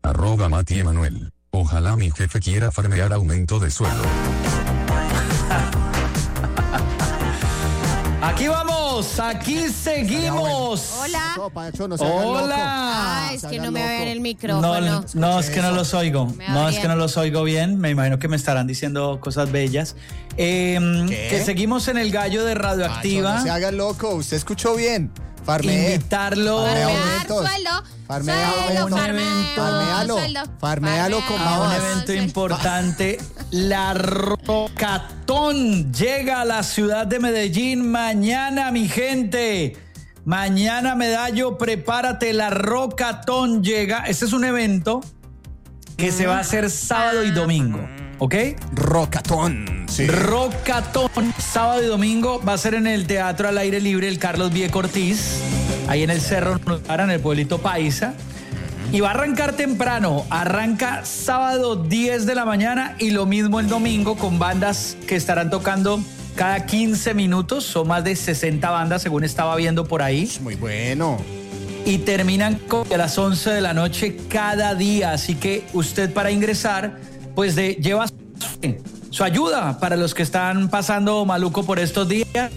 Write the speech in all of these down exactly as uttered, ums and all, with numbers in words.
Arroba Mati Emanuel. Ojalá mi jefe quiera farmear aumento de sueldo. Aquí vamos, aquí seguimos. Hola. Hola. Ah, es que no me veo en el micrófono. No, no, es que no los oigo. Me No, es abrían. que no los oigo bien. Me imagino que me estarán diciendo cosas bellas. Eh, que seguimos en el gallo de Radioactiva. Pacho, no se haga loco, usted escuchó bien. Farmee. Invitarlo. Farmea Farmear aumentos. sueldo. Farmea Sueldo, aumentos. farmeo, Farmealo. sueldo. Farmealo con A un babas. evento sueldo. importante, la Rocatón llega a la ciudad de Medellín mañana, mi gente. Mañana, Medallo, prepárate, la Rocatón llega. Este es un evento que se va a hacer sábado y domingo, ¿ok? Rocatón. Sí. Rocatón, sábado y domingo, va a ser en el Teatro al Aire Libre, el Carlos Vieco Ortiz, ahí en el Cerro Nutara, en el pueblito Paisa. Y va a arrancar temprano, arranca sábado diez de la mañana y lo mismo el domingo con bandas que estarán tocando cada quince minutos, son más de sesenta bandas según estaba viendo por ahí. Muy bueno. Y terminan a las once de la noche cada día, así que usted para ingresar, pues de, lleva su, su ayuda para los que están pasando maluco por estos días.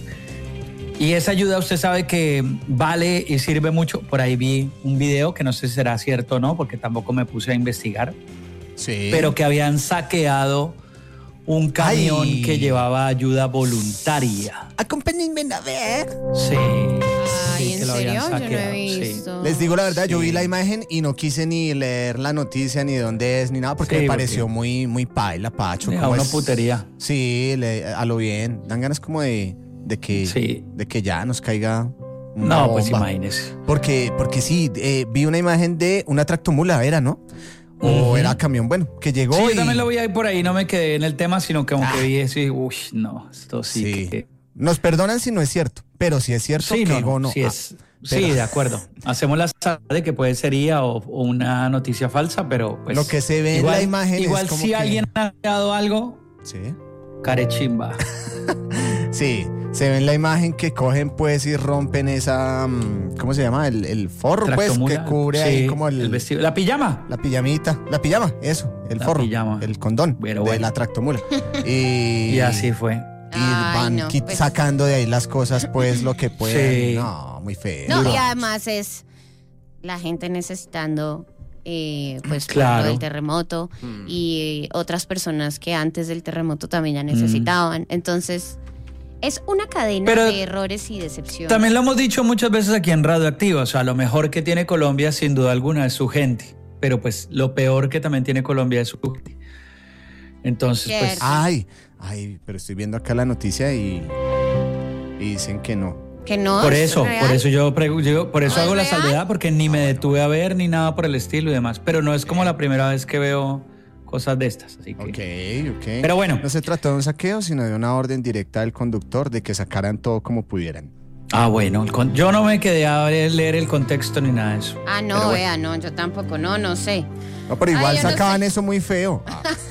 Y esa ayuda usted sabe que vale y sirve mucho. Por ahí vi un video que no sé si será cierto o no, porque tampoco me puse a investigar. Sí. Pero que habían saqueado un camión Ay. que llevaba ayuda voluntaria. Acompáñenme a ver. Sí. Ay, sí, ¿en que lo habían serio? Yo no saqueado, he sí. visto. Les digo la verdad, yo Sí. vi la imagen y no quise ni leer la noticia, ni de dónde es, ni nada, porque Sí, me porque- pareció muy, muy paila, Pacho. A ¿cómo uno es? putería. Sí, le- a lo bien. Dan ganas como de, de, que, Sí. de que ya nos caiga una No, pues bomba. imagínese. Porque, porque sí, eh, vi una imagen de una tractomula, ¿era, no? O Ujú. era camión, bueno, que llegó Sí, y... yo también lo vi ahí por ahí, no me quedé en el tema, sino que como Ah. que vi eso y, uy, no, esto sí, Sí. que... Nos perdonan si no es cierto, pero si es cierto, Sí, que no, digo, no, no. sí, Ah, es, pero- sí, de acuerdo. Hacemos la salvedad de que puede ser I A o, o una noticia falsa, pero pues... Lo que se ve en la imagen es Igual como si que- alguien ha dado algo, Sí, carechimba. sí, se ve en la imagen que cogen pues y rompen esa, mm, ¿cómo se llama? El, el forro pues Tractomula, que cubre ahí sí, como el, el vestido. La pijama. la pijamita, la pijama, eso, el La forro, pijama. el condón Pero de bueno. la tractomula. Y, Y así fue. y Ay, van no, quit- pues- sacando de ahí las cosas pues lo que pueden. Sí. No, muy feo. No, Duro. y además es la gente necesitando, eh, pues, por Claro. lo del terremoto Mm. y otras personas que antes del terremoto también ya necesitaban. Entonces, es una cadena Pero de errores y decepciones. También lo hemos dicho muchas veces aquí en Radioactiva, o sea, lo mejor que tiene Colombia sin duda alguna es su gente, pero pues lo peor que también tiene Colombia es su gente. Entonces, pues... Cierto. Ay, ay, pero estoy viendo acá la noticia y, y dicen que no. Que no. Por es eso, real. por eso yo, pregu- yo- por eso ¿No es hago la real? salvedad, porque ni me detuve a ver ni nada por el estilo y demás. Pero no es como la primera vez que veo cosas de estas, así que. Ok, ok. Pero bueno. No se trató de un saqueo, sino de una orden directa del conductor de que sacaran todo como pudieran. Ah, bueno, el con- yo no me quedé a ver- leer el contexto ni nada de eso. Ah, no, Pero bueno. vea, no, yo tampoco, no, no sé. No, pero igual Ay, yo no sacaban sé. eso muy feo.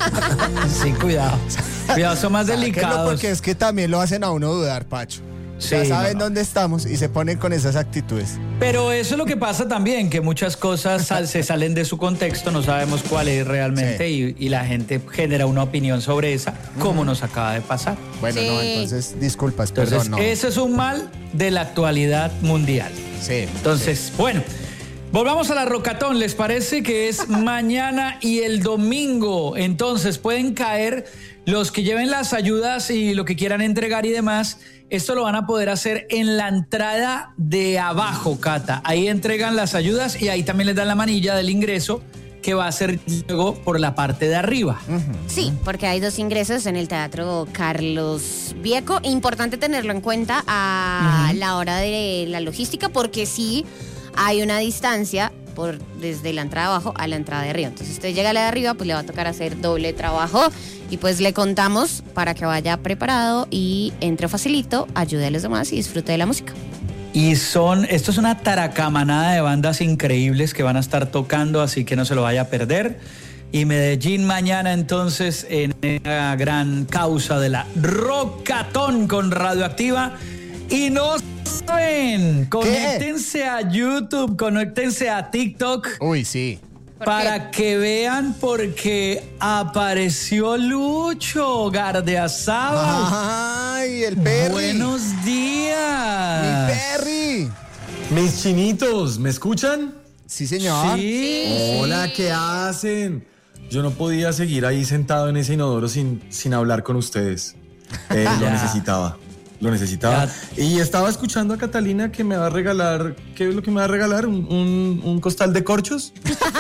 Sí, cuidado. Cuidado, son más Sáquenlo delicados. porque es que también lo hacen a uno dudar, Pacho. Sí, ya saben no, no. dónde estamos y se ponen con esas actitudes. Pero eso es lo que pasa también, que muchas cosas sal- se salen de su contexto, no sabemos cuál es realmente Sí. y, y la gente genera una opinión sobre esa, como nos acaba de pasar. Bueno, Sí. no, entonces disculpas, Entonces, perdón, no. eso es un mal de la actualidad mundial. Sí. Entonces, bueno, volvamos a la Rocatón. ¿Les parece que es mañana y el domingo? Entonces, pueden caer los que lleven las ayudas y lo que quieran entregar y demás. Esto lo van a poder hacer en la entrada de abajo, Cata. Ahí entregan las ayudas y ahí también les dan la manilla del ingreso que va a ser luego por la parte de arriba. Sí, porque hay dos ingresos en el Teatro Carlos Vieco. Importante tenerlo en cuenta a Ujú. la hora de la logística, porque sí hay una distancia por, desde la entrada de abajo a la entrada de arriba. Entonces, si usted llega a la de arriba, pues le va a tocar hacer doble trabajo. Y pues le contamos para que vaya preparado y entre facilito, ayude a los demás y disfrute de la música. Y son, esto es una taracamanada de bandas increíbles que van a estar tocando, así que no se lo vaya a perder. Y Medellín mañana entonces en la gran causa de la Rocatón con Radioactiva. Y no saben, conéctense a YouTube, conéctense a TikTok. Uy, sí. para que vean porque apareció Lucho Gardeazabal. ¡Ay, el Perry! Buenos días. ¡Mi Perry! Mis chinitos, ¿me escuchan? Sí, señor. Sí. Hola, ¿qué hacen? Yo no podía seguir ahí sentado en ese inodoro sin, sin hablar con ustedes. Eh, lo Ya. necesitaba. Lo necesitaba. Ya. Y estaba escuchando a Catalina que me va a regalar. ¿Qué es lo que me va a regalar? ¿Un, un, un costal de corchos?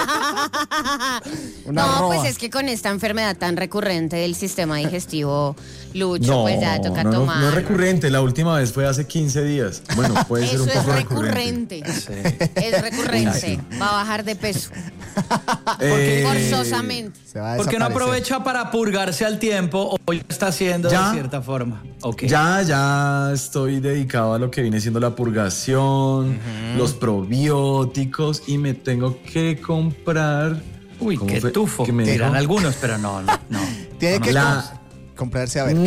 Una no, roba. pues es que con esta enfermedad tan recurrente del sistema digestivo, Lucho, No, pues ya toca no, no, tomar. no es recurrente. La última vez fue hace quince días. Bueno, puede ser Eso un es poco recurrente. recurrente. Es recurrente. Va a bajar de peso. Eh, Forzosamente. Se va a ¿Por qué no desaparecer. aprovecha para purgarse al tiempo o lo está haciendo Ya. de cierta forma? Ok. Ya, ya estoy dedicado a lo que viene siendo la purgación, los probióticos y me tengo que comprar. Uy, ¿Cómo qué fue? tufo. ¿Qué me Dirán dijo? algunos, pero no, no, no. Tiene No, que no. La- com- comprarse a ver qué.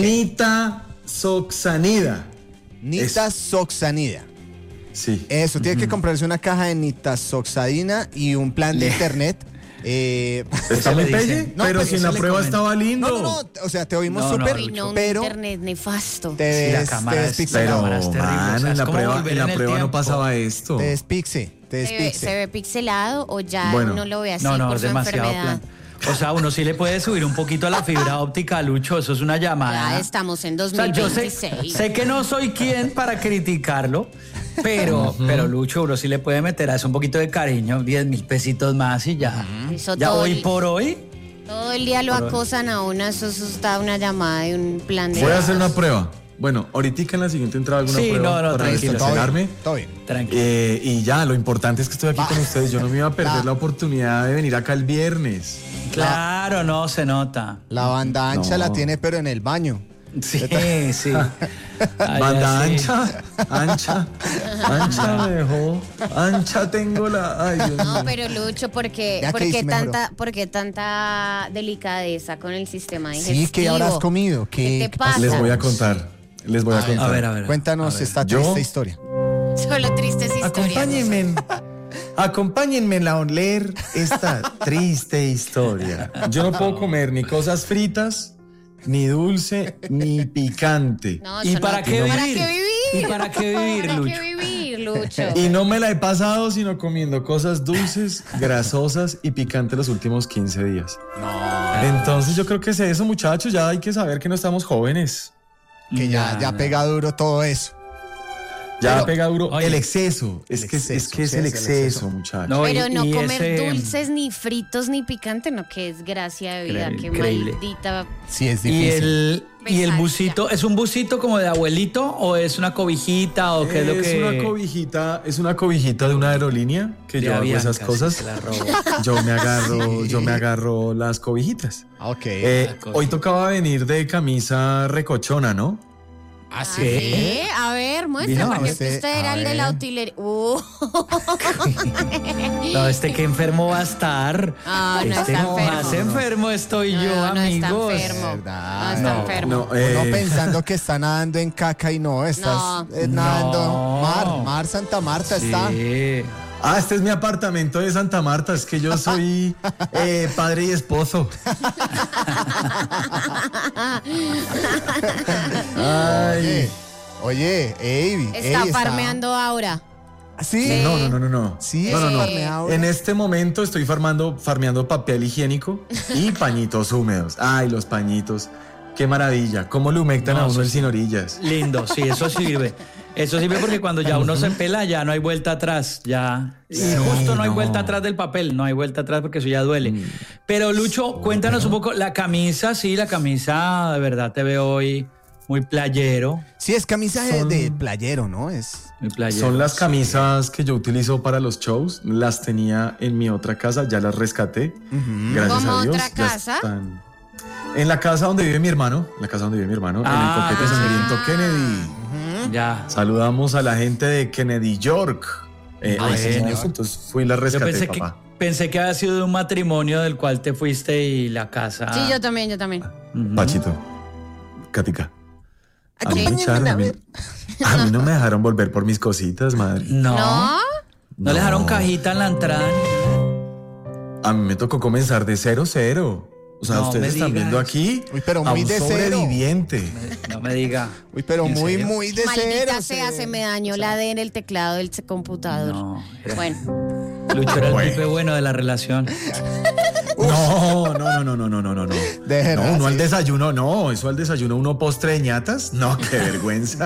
Nitazoxanida. Nitazoxanida. Sí. Eso, tiene que comprarse una caja de nitazoxanida y un plan de Le- internet. Eh, Está Eso muy le dicen. pelle, No, pero pues si en eso la le prueba comento. estaba lindo. no, no, no, o sea, te oímos No, no, súper, Uy, no, un pero internet nefasto. te Sí, la des- cámara te es- despixe. Pero, cámara es terrible, mano, o sea, en es la como prueba, volver en la en el prueba no tiempo. pasaba esto. Te despixe, te ¿Se ve, despixe. se ve pixelado o ya Bueno. uno lo ve así No, no, por es su demasiado enfermedad? plan. O sea, uno sí le puede subir un poquito a la fibra óptica a Lucho, eso es una llamada. Ya estamos en O sea, dos mil yo sé, veintiséis. sé que no soy quien para criticarlo, pero, pero Lucho, uno sí le puede meter a eso un poquito de cariño, diez mil pesitos más y ya. Eso Ya todo hoy el- por hoy. Todo el día lo acosan a uno, eso, eso está una llamada de un plan de... Voy a hacer una prueba. Bueno, ahorita en la siguiente entrada alguna Sí, prueba no, no, para tranquilo. Todo descancelarme. bien, todo bien. Tranquilo. Eh, y ya, lo importante es que estoy aquí con ustedes. Yo no me iba a perder Va. la oportunidad de venir acá el viernes. Claro, no se nota. La banda ancha No. la tiene, pero en el baño. Sí, sí. Ay, Banda así. ancha, ancha, ancha me dejó, ancha tengo la. Ay, Dios No, mío. pero Lucho, ¿por qué, Ya por que qué sí mejoró. tanta, por qué tanta delicadeza con el sistema digestivo? Sí, ¿qué habrás comido? ¿Qué, ¿Qué te pasa? Les voy a contar, les voy a, A ver, contar. A ver, a ver. Cuéntanos a ver. esta Yo- triste historia. Solo tristes historias. Acompáñenme, acompáñenme a leer esta triste historia. Yo no puedo comer ni cosas fritas, ni dulce, ni picante. No, ¿Y eso para no- qué ¿Para vivir? qué vivir? ¿Y para qué vivir, ¿Para Lucho? qué vivir, Lucho? Y no me la he pasado sino comiendo cosas dulces, grasosas y picantes los últimos quince días. Entonces yo creo que es eso, muchachos. Ya hay que saber que no estamos jóvenes. Que ya, No, ya no. pega duro todo eso. Ya Pero- pega duro Oye, el exceso. Es el que es, es exceso, que es sí, el es el exceso, exceso. muchachos. No, Pero y- no y comer ese- dulces, ni fritos, ni picante, no, que es gracia de vida, Increíble, qué increíble. maldita. Sí, es Y difícil. el, y el Pesadilla. busito, ¿es un busito como de abuelito o es una cobijita o qué es lo Es que...? una cobijita, es una cobijita de una aerolínea que De yo hago Avianca, esas sí, cosas. se la robo. Yo me agarro, Sí. yo me agarro las cobijitas. Ah, ok. Eh, la cosa. hoy tocaba venir de camisa recochona, ¿no? ¿Ah, Ah, sí? ¿sí? A ver, muestra, Vino, porque este, usted era a el de la ver. utilería. Uh. No, este qué enfermo va a estar. Ah, no Este está enfermo. Más enfermo estoy yo, No, no está amigos. enfermo. Verdad. No está No, enfermo. No, eh, Uno pensando que está nadando en caca y no, estás No. eh, nadando. No. Mar, Mar Santa Marta está. Sí. Ah, este es mi apartamento de Santa Marta. Es que yo soy eh, padre y esposo. Oye, oye, ey, Está ey, farmeando ahora. ¿Sí? Sí. No, no, no, no, no. Sí, no, no, no. farmeado. En este momento estoy farmando, farmeando papel higiénico y pañitos húmedos. Ay, los pañitos. Qué maravilla. Cómo le humectan No, a uno eso el sí. sin orillas. Lindo, sí, eso sirve. Eso sirve porque cuando ya uno se pela, ya no hay vuelta atrás. Ya. Y justo no hay no. vuelta atrás del papel, no hay vuelta atrás porque eso ya duele. Pero Lucho, cuéntanos un poco, la camisa, sí, la camisa, de verdad te veo hoy muy playero. Sí, es camisa de, Son- de playero, ¿no? Es. Muy playero. Son las camisas que yo utilizo para los shows. Las tenía en mi otra casa, ya las rescaté. Gracias ¿Cómo a Dios. otra ya casa? están- En la casa donde vive mi hermano. En la casa donde vive mi hermano. Ah. en el Coquete San Benito Kennedy. Ya. Saludamos a la gente de Kennedy York. Eh, Ah, ahí sí, bueno. eso, entonces fui y la Yo rescaté, pensé que, papá. pensé que había sido de un matrimonio del cual te fuiste y la casa. Sí, yo también, yo también. Ujú. Pachito, Katica. A mí, me Acompáñenme echaron, a a mí- ver. a mí no me dejaron volver por mis cositas, madre. No. ¿No? ¿No le dejaron cajita en la entrada? A A mí me tocó comenzar de cero, cero. O sea, No ustedes me están digas. viendo aquí Uy, pero a muy un de cero. sobreviviente. No me diga. Uy, pero ¿En muy, serio? muy de Maldita cero. sea, se- se me dañó la D en el teclado del computador. No, era- Bueno, Lucho era el Bueno. tipo bueno de la relación. No, no, no, no, no, no, no, no. Dejen No, uno así. al desayuno, no. Eso al desayuno, uno postre de ñatas. No, qué vergüenza.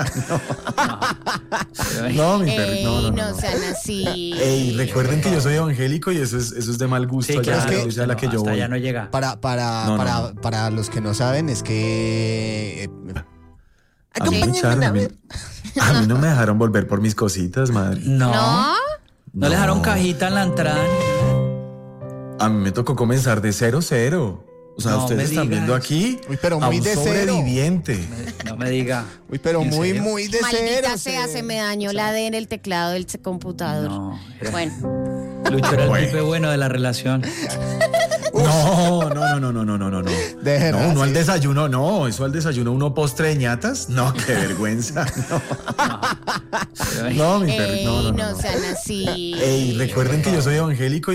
No, no mi perrito, ey, no, no, no, no. no. sean así. Ey, recuerden que yo soy evangélico y eso es, eso es de mal gusto. Sí, allá claro. en la iglesia a la que yo hasta voy. ya no llega. Para, para, No, no, para, no. para los que no saben, es que. eh, A mí, Charo, a mí- a mí no me dejaron volver por mis cositas, madre. No. ¿No? No le dejaron cajita en la entrada. A mí me tocó comenzar de cero, cero. O sea, No me ustedes están digas. viendo aquí Uy, pero a muy un de cero. sobreviviente. No me diga. Uy, pero ¿En muy, serio? muy de Maldita cero. sea, se- se me dañó la D en el teclado del computador. No, era- Bueno, Lucho era el Bueno. tipo bueno de la relación. No, no, no, no, no, no, no, no. Dejen No, uno así. al desayuno, no. Eso al desayuno, uno postre de ñatas. No, qué vergüenza. No, no mi ey, perrito, no, no, no, no. no. sean así. Ey, recuerden que yo soy evangélico y